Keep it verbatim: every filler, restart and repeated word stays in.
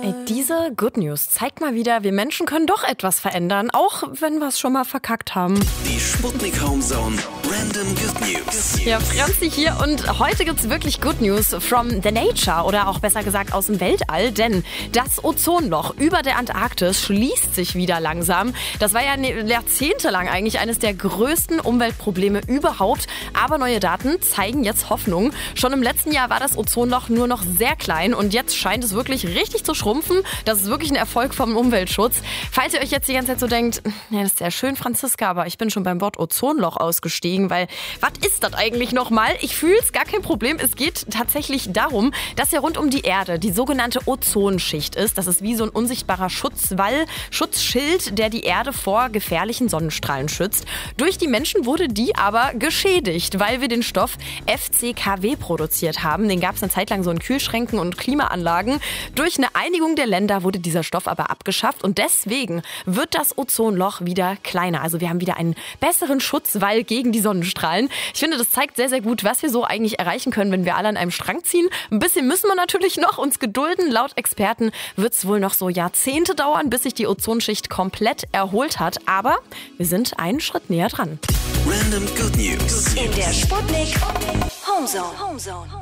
Ey, diese Good News zeigt mal wieder, wir Menschen können doch etwas verändern, auch wenn wir es schon mal verkackt haben. Die Sputnik Homezone Random Good News. Ja, Franzi hier und heute gibt's wirklich Good News from the Nature oder auch besser gesagt aus dem Weltall, denn das Ozonloch über der Antarktis schließt sich wieder langsam. Das war ja jahrzehntelang eigentlich eines der größten Umweltprobleme überhaupt, aber neue Daten zeigen jetzt Hoffnung. Schon im letzten Jahr war das Ozonloch nur noch sehr klein und jetzt scheint es wirklich richtig zu schrumpfen. Das ist wirklich ein Erfolg vom Umweltschutz. Falls ihr euch jetzt die ganze Zeit so denkt, ja, das ist ja schön, Franziska, aber ich bin schon beim Wort Ozonloch ausgestiegen, weil was ist das eigentlich nochmal? Ich fühle es, gar kein Problem. Es geht tatsächlich darum, dass ja rund um die Erde die sogenannte Ozonschicht ist. Das ist wie so ein unsichtbarer Schutzwall, Schutzschild, der die Erde vor gefährlichen Sonnenstrahlen schützt. Durch die Menschen wurde die aber geschädigt, weil wir den Stoff F C K W produziert haben. Den gab es eine Zeit lang so in Kühlschränken und Klimaanlagen. Durch eine Einigung der Länder wurde dieser Stoff aber abgeschafft und deswegen wird das Ozonloch wieder kleiner. Also wir haben wieder einen besseren Schutzwall gegen die Sonnenstrahlen. Ich finde, das zeigt sehr, sehr gut, was wir so eigentlich erreichen können, wenn wir alle an einem Strang ziehen. Ein bisschen müssen wir natürlich noch uns gedulden. Laut Experten wird es wohl noch so Jahrzehnte dauern, bis sich die Ozonschicht komplett erholt hat. Aber wir sind einen Schritt näher dran. Random Good News. In der Sputnik Homezone.